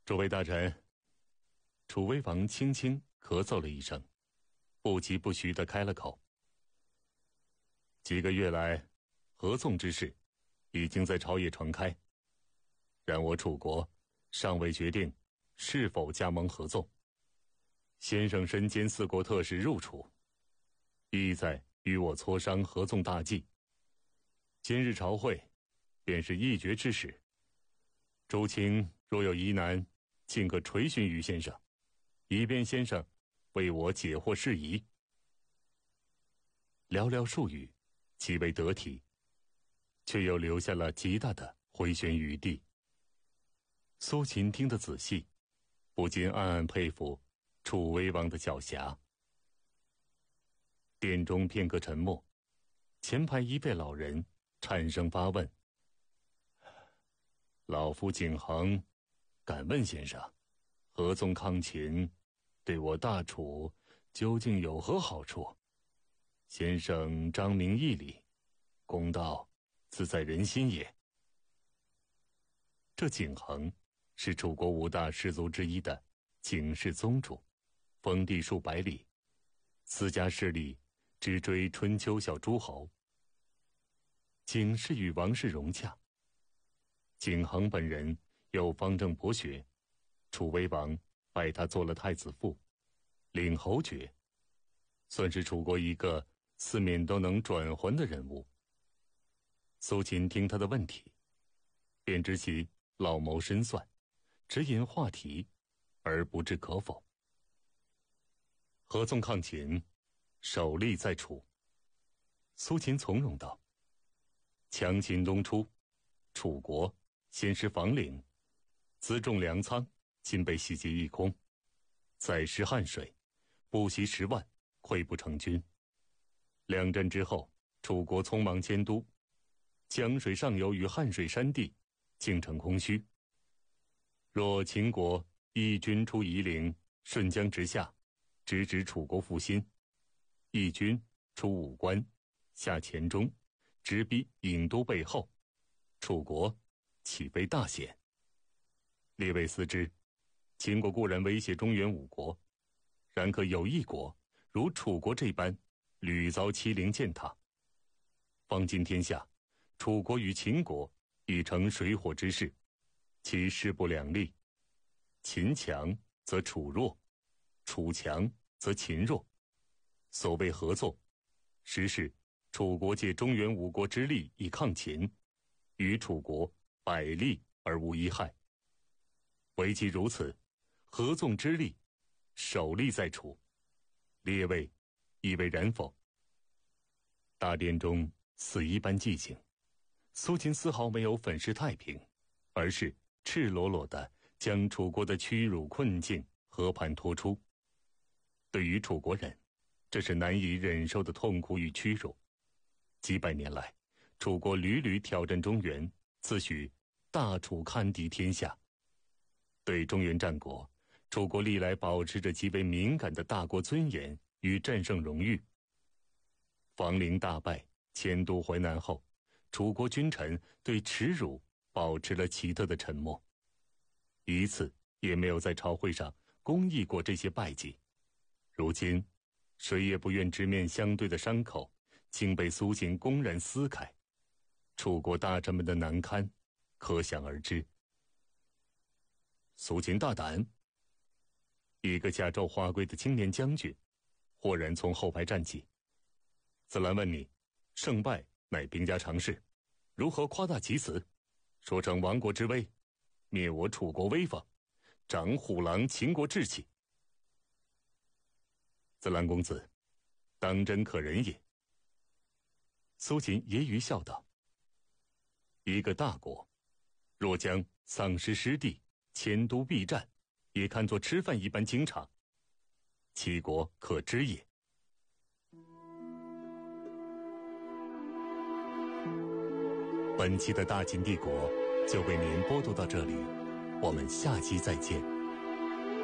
诸位大臣，楚威王轻轻咳嗽了一声，不疾不徐地开了口。几个月来，合纵之事已经在朝野传开，然我楚国尚未决定是否加盟合纵。先生身兼4国特使入楚，意在与我磋商合纵大计。今日朝会便是议决之时，诸卿若有疑难，尽可垂询于先生，以便先生为我解惑事宜。寥寥数语，极为得体，却又留下了极大的回旋余地。苏秦听得仔细，不禁暗暗佩服楚威王的狡黠。殿中片刻沉默，前排一位老人颤声发问：老夫景恒，敢问先生，合纵抗秦对我大楚究竟有何好处？先生彰明义理，公道自在人心也。这景恒是楚国5大氏族之一的景氏宗主，封地数百里，私家势力只追春秋小诸侯。景氏与王室融洽，景恒本人有方正博学，楚威王拜他做了太子父，领侯爵，算是楚国一个4面都能转圜的人物。苏秦听他的问题，便知其老谋深算，只引话题，而不置可否。合纵抗秦，首利在楚。苏秦从容道：强秦东出，楚国先失房陵，辎重粮仓今被洗劫一空，再失汉水，不惜10万，溃不成军。2战之后，楚国匆忙迁都，江水上游与汉水山地竟成空虚。若秦国义军出夷陵，顺江直下，直指楚国腹心；义军出武关，下黔中，直逼郢都背后，楚国岂非大险？列位思之，秦国固然威胁中原5国，然可有一国如楚国这般屡遭欺凌践踏。方今天下，楚国与秦国已成水火之势，其势不两立。秦强则楚弱，楚强则秦弱。所谓合纵，实是楚国借中原5国之力以抗秦，与楚国百利而无一害。唯其如此，合纵之力首利在楚。列位以为然否？大殿中死一般寂静，苏秦丝毫没有粉饰太平，而是赤裸裸地将楚国的屈辱困境和盘托出。对于楚国人，这是难以忍受的痛苦与屈辱。几百年来，楚国屡屡挑战中原，自诩大楚堪敌天下。对中原战国，楚国历来保持着极为敏感的大国尊严与战胜荣誉。房陵大败，迁都淮南后，楚国君臣对耻辱保持了奇特的沉默，一次也没有在朝会上公议过这些败绩。如今谁也不愿直面相对的伤口，竟被苏秦公然撕开，楚国大臣们的难堪可想而知。苏秦大胆！一个甲胄华贵的青年将军豁然从后排站起。子兰问你，胜败乃兵家常事，如何夸大其词，说成亡国之威，灭我楚国威风，长虎狼秦国志气？子兰公子，当真可人也。苏秦揶揄笑道：一个大国，若将丧失失地，迁都避战，也看作吃饭一般经常，其国可知也。本期的大秦帝国就为您播读到这里，我们下期再见。